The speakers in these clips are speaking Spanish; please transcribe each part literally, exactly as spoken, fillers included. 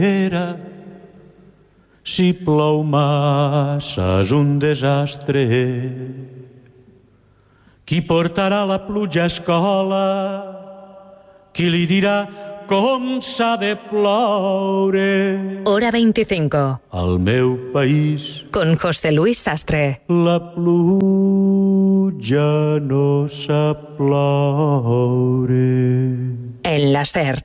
Era, si plou massa és un desastre. Qui portarà la pluja a escola? Qui li dirà com s'ha de ploure? Hora veinticinco. Al meu país. Con José Luis Sastre. La pluja no sap ploure. En la SER.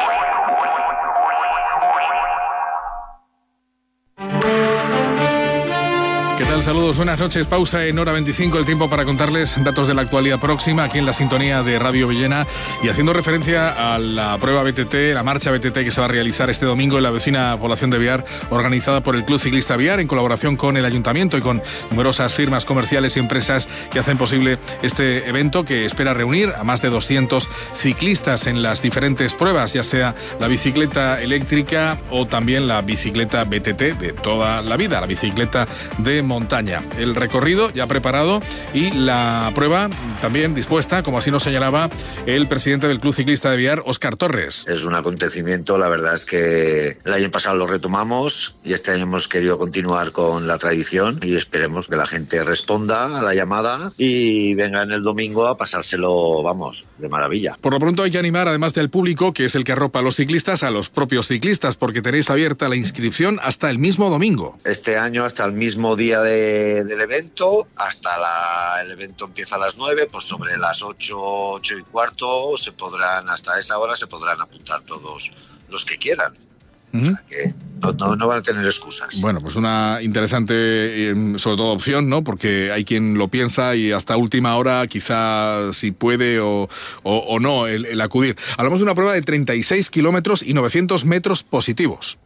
¿Qué tal? Saludos, buenas noches. Pausa en hora veinticinco, el tiempo para contarles datos de la actualidad próxima aquí en la sintonía de Radio Villena y haciendo referencia a la prueba B T T, la marcha B T T que se va a realizar este domingo en la vecina población de Biar, organizada por el Club Ciclista Biar en colaboración con el Ayuntamiento y con numerosas firmas comerciales y empresas que hacen posible este evento que espera reunir a más de doscientos ciclistas en las diferentes pruebas, ya sea la bicicleta eléctrica o también la bicicleta B T T de toda la vida, la bicicleta de montaña. El recorrido ya preparado y la prueba también dispuesta, como así nos señalaba el presidente del Club Ciclista de Biar, Óscar Torres. Es un acontecimiento, la verdad es que el año pasado lo retomamos y este año hemos querido continuar con la tradición y esperemos que la gente responda a la llamada y venga en el domingo a pasárselo, vamos, de maravilla. Por lo pronto hay que animar, además del público, que es el que arropa a los ciclistas, a los propios ciclistas, porque tenéis abierta la inscripción hasta el mismo domingo. Este año hasta el mismo día De, del evento, hasta la, el evento empieza a las nueve, pues sobre las ocho, ocho y cuarto se podrán, hasta esa hora se podrán apuntar todos los que quieran. Uh-huh. O sea que no, no, no van a tener excusas. Bueno, pues una interesante, eh, sobre todo opción, ¿no? Porque hay quien lo piensa y hasta última hora quizá si puede o, o, o no el, el acudir. Hablamos de una prueba de treinta y seis kilómetros y novecientos metros positivos.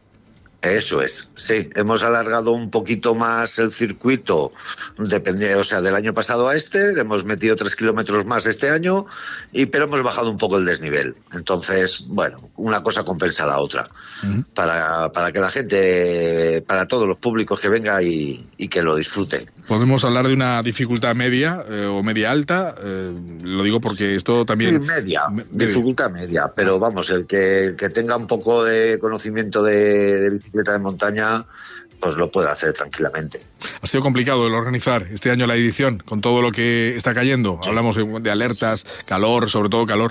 Eso es, sí, hemos alargado un poquito más el circuito, depende, o sea, del año pasado a este, le hemos metido tres kilómetros más este año, y pero hemos bajado un poco el desnivel. Entonces, bueno, una cosa compensa la otra, uh-huh. para, para que la gente, para todos los públicos que venga y, y que lo disfrute. ¿Podemos hablar de una dificultad media eh, o media alta? Eh, lo digo porque esto también... Sí, media, me, dificultad media, pero vamos, el que, el que tenga un poco de conocimiento de, de bicicleta de montaña, pues lo puede hacer tranquilamente. Ha sido complicado el organizar este año la edición, con todo lo que está cayendo. Sí. Hablamos de alertas, calor, sobre todo calor.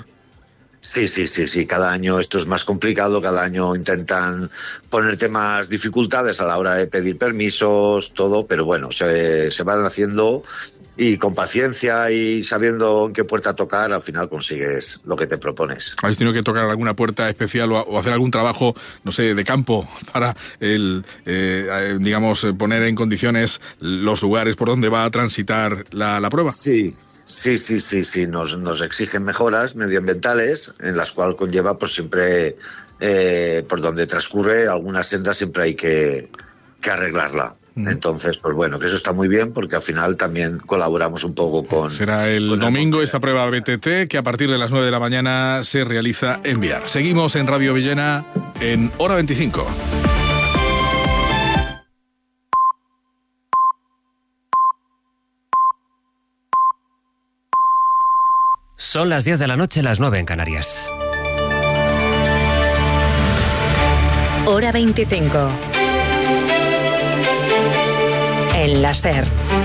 Sí, sí, sí, sí, cada año esto es más complicado, cada año intentan ponerte más dificultades a la hora de pedir permisos, todo, pero bueno, se, se van haciendo y con paciencia y sabiendo en qué puerta tocar, al final consigues lo que te propones. ¿Habéis tenido que tocar alguna puerta especial o, o hacer algún trabajo, no sé, de campo para, el, eh, digamos, poner en condiciones los lugares por donde va a transitar la, la prueba? Sí. Sí, sí, sí, sí, nos, nos exigen mejoras medioambientales, en las cuales conlleva, pues siempre, eh, por donde transcurre alguna senda siempre hay que, que arreglarla. Mm. Entonces, pues bueno, que eso está muy bien porque al final también colaboramos un poco con... Será el con domingo el esta prueba B T T que a partir de las nueve de la mañana se realiza en Biar. Seguimos en Radio Villena en hora veinticinco. Son las diez de la noche, las nueve en Canarias. Hora veinticinco. En la SER.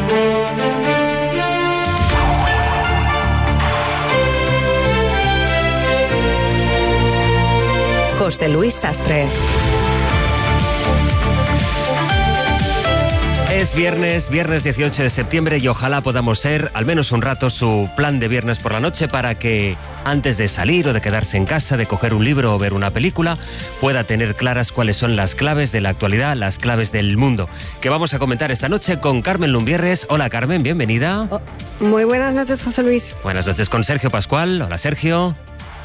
José Luis Sastre. Es viernes, viernes dieciocho de septiembre y ojalá podamos ser, al menos un rato, su plan de viernes por la noche para que antes de salir o de quedarse en casa, de coger un libro o ver una película, pueda tener claras cuáles son las claves de la actualidad, las claves del mundo, que vamos a comentar esta noche con Carmen Lumbierres. Hola Carmen, bienvenida. Oh, muy buenas noches, José Luis. Buenas noches con Sergio Pascual. Hola Sergio.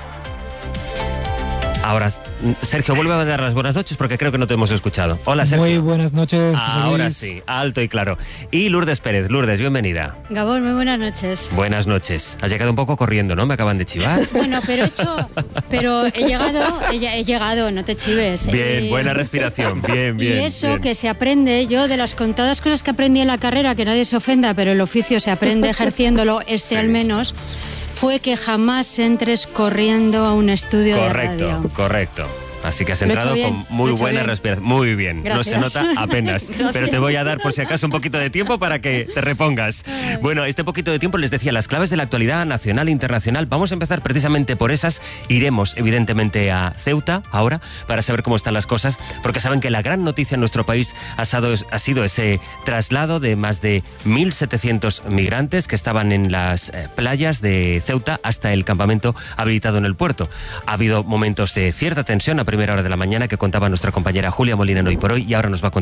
Ahora, Sergio, vuelve a dar las buenas noches porque creo que no te hemos escuchado. Hola, Sergio. Muy buenas noches, José Ahora Luis. sí, alto y claro. Y Lourdes Pérez. Lourdes, bienvenida. Gabón, muy buenas noches. Buenas noches. Has llegado un poco corriendo, ¿no? Me acaban de chivar. Bueno, pero he hecho... Pero he llegado, he, he llegado, no te chives. Bien, eh, buena respiración. Bien, bien. Y eso bien. que se aprende, yo de las contadas cosas que aprendí en la carrera, que nadie se ofenda, pero el oficio se aprende ejerciéndolo, este sí. al menos... fue que jamás entres corriendo a un estudio correcto, de radio. Correcto, correcto. Así que has Lo he entrado hecho con bien, muy lo he hecho buena bien. respiración. Muy bien, Gracias. no se nota apenas. Pero te voy a dar por si acaso un poquito de tiempo para que te repongas. Bueno, este poquito de tiempo les decía las claves de la actualidad nacional e internacional. Vamos a empezar precisamente por esas. Iremos evidentemente a Ceuta ahora para saber cómo están las cosas, porque saben que la gran noticia en nuestro país ha sido, ha sido ese traslado de más de mil setecientos migrantes que estaban en las eh, playas de Ceuta hasta el campamento habilitado en el puerto. Ha habido momentos de cierta tensión a primera hora de la mañana que contaba nuestra compañera Julia Molina en Hoy por Hoy, y ahora nos va a contar